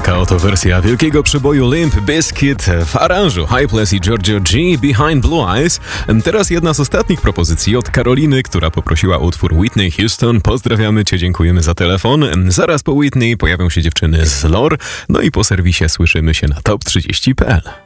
Taka oto wersja wielkiego przeboju Limp Bizkit w aranżu Hypeless i Giorgio G Behind Blue Eyes. Teraz jedna z ostatnich propozycji od Karoliny, która poprosiła utwór Whitney Houston. Pozdrawiamy Cię, dziękujemy za telefon. Zaraz po Whitney pojawią się dziewczyny z Lore, no i po serwisie słyszymy się na top30.pl.